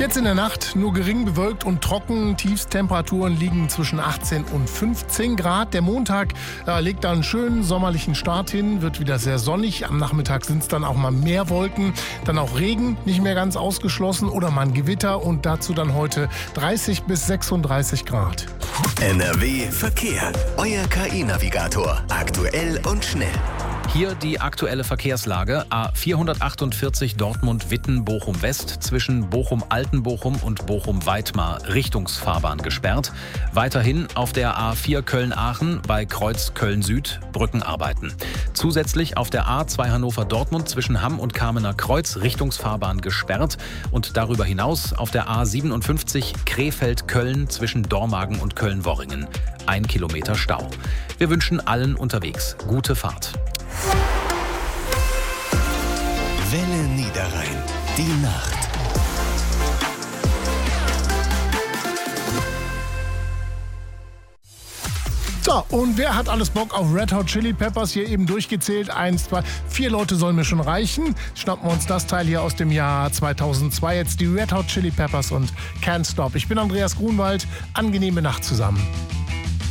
Jetzt in der Nacht nur gering bewölkt und trocken. Tiefstemperaturen liegen zwischen 18 und 15 Grad. Der Montag legt da einen schönen sommerlichen Start hin, wird wieder sehr sonnig. Am Nachmittag sind es dann auch mal mehr Wolken. Dann auch Regen, nicht mehr ganz ausgeschlossen, oder mal ein Gewitter. Und dazu dann heute 30 bis 36 Grad. NRW Verkehr. Euer KI-Navigator. Aktuell und schnell. Hier die aktuelle Verkehrslage. A448 Dortmund-Witten-Bochum-West zwischen Bochum-Altenbochum und Bochum-Weitmar Richtungsfahrbahn gesperrt. Weiterhin auf der A4 Köln-Aachen bei Kreuz Köln-Süd Brückenarbeiten. Zusätzlich auf der A2 Hannover-Dortmund zwischen Hamm und Kamener Kreuz Richtungsfahrbahn gesperrt. Und darüber hinaus auf der A57 Krefeld-Köln zwischen Dormagen und Köln-Worringen. 1 Kilometer Stau. Wir wünschen allen unterwegs gute Fahrt. Welle Niederrhein. Die Nacht. So, und wer hat alles Bock auf Red Hot Chili Peppers? Hier eben durchgezählt. 1, 2, 4 Leute sollen mir schon reichen. Schnappen wir uns das Teil hier aus dem Jahr 2002. Jetzt die Red Hot Chili Peppers und Can't Stop. Ich bin Andreas Grunwald. Angenehme Nacht zusammen.